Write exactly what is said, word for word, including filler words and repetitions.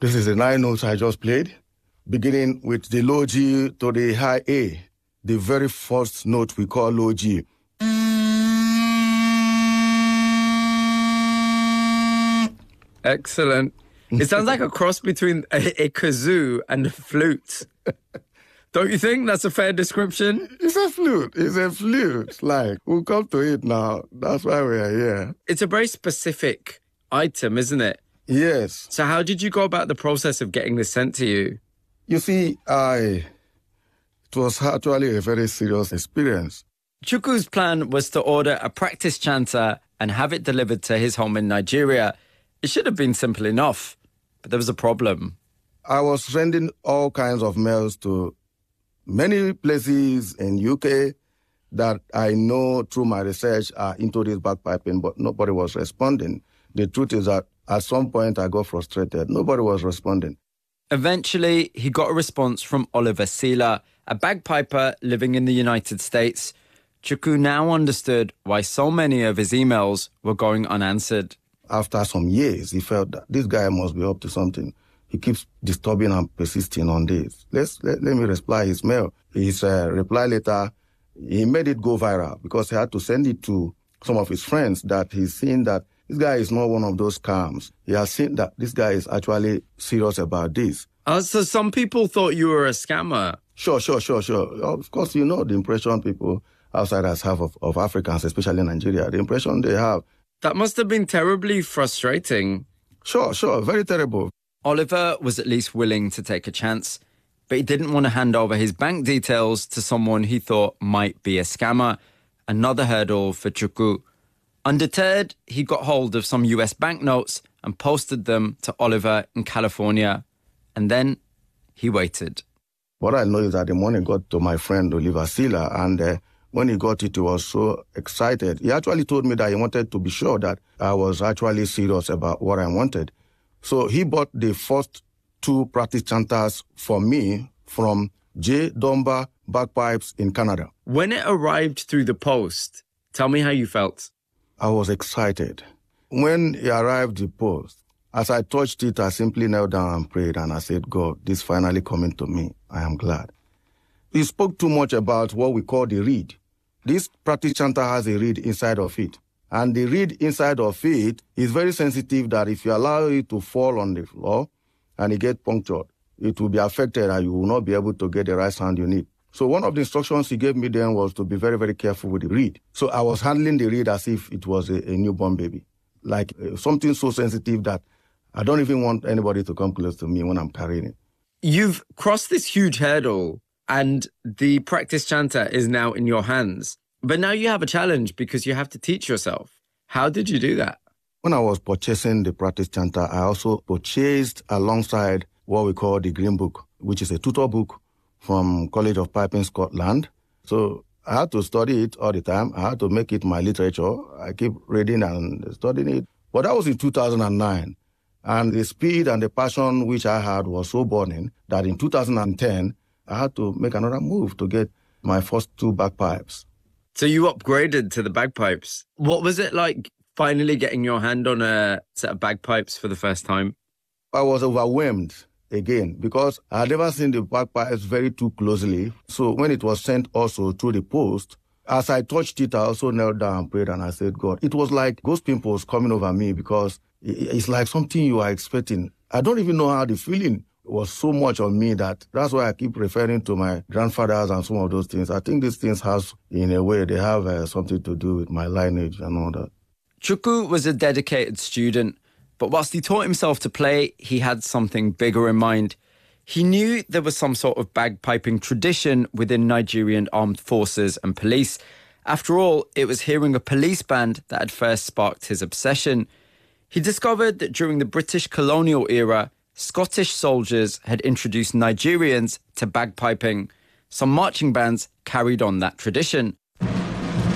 This is the nine notes I just played, beginning with the low G to the high A, the very first note we call low G. Excellent. It sounds like a cross between a, a kazoo and a flute. Don't you think that's a fair description? It's a flute. It's a flute. Like, we'll come to it now. That's why we are here. It's a very specific item, isn't it? Yes. So how did you go about the process of getting this sent to you? You see, I... It was actually a very serious experience. Chukwu's plan was to order a practice chanter and have it delivered to his home in Nigeria. It should have been simple enough, but there was a problem. I was sending all kinds of mails to many places in U K that I know through my research are into this bagpiping, but nobody was responding. The truth is that at some point I got frustrated. Nobody was responding. Eventually, he got a response from Oliver Sila, a bagpiper living in the United States. Chukwu now understood why so many of his emails were going unanswered. After some years, he felt that this guy must be up to something. He keeps disturbing and persisting on this. Let's, let, let me reply his mail. His uh, reply letter, he made it go viral because he had to send it to some of his friends that he's seen that this guy is not one of those scams. He has seen that this guy is actually serious about this. Uh, so some people thought you were a scammer. Sure, sure, sure, sure. Of course, you know the impression people outsiders have of, of Africans, especially in Nigeria, the impression they have. That must have been terribly frustrating. Sure, sure, very terrible. Oliver was at least willing to take a chance, but he didn't want to hand over his bank details to someone he thought might be a scammer. Another hurdle for Chukwu. Undeterred, he got hold of some U S banknotes and posted them to Oliver in California. And then he waited. What I know is that the money got to my friend Oliver Sila, and uh, when he got it, he was so excited. He actually told me that he wanted to be sure that I was actually serious about what I wanted. So he bought the first two practice chanters for me from J. Dumba Bagpipes in Canada. When it arrived through the post, tell me how you felt. I was excited. When it arrived the post, as I touched it, I simply knelt down and prayed, and I said, God, this is finally coming to me. I am glad. He spoke too much about what we call the reed. This practice chanter has a reed inside of it. And the reed inside of it is very sensitive that if you allow it to fall on the floor and it gets punctured, it will be affected and you will not be able to get the right sound you need. So one of the instructions he gave me then was to be very, very careful with the reed. So I was handling the reed as if it was a, a newborn baby, like uh, something so sensitive that I don't even want anybody to come close to me when I'm carrying it. You've crossed this huge hurdle and the practice chanter is now in your hands. But now you have a challenge because you have to teach yourself. How did you do that? When I was purchasing the practice chanter, I also purchased alongside what we call the Green Book, which is a tutor book from College of Piping Scotland. So I had to study it all the time. I had to make it my literature. I keep reading and studying it. But that was in two thousand nine. And the speed and the passion which I had was so burning that in two thousand ten, I had to make another move to get my first two bagpipes. So you upgraded to the bagpipes. What was it like finally getting your hand on a set of bagpipes for the first time? I was overwhelmed again because I had never seen the bagpipes very too closely. So when it was sent also through the post, as I touched it, I also knelt down and prayed and I said, God, it was like ghost pimples coming over me because it's like something you are expecting. I don't even know how the feeling was so much on me that that's why I keep referring to my grandfathers and some of those things. I think these things has, in a way, they have uh, something to do with my lineage and all that. Chukwu was a dedicated student, but whilst he taught himself to play, he had something bigger in mind. He knew there was some sort of bagpiping tradition within Nigerian armed forces and police. After all, it was hearing a police band that had first sparked his obsession. He discovered that during the British colonial era, Scottish soldiers had introduced Nigerians to bagpiping. Some marching bands carried on that tradition.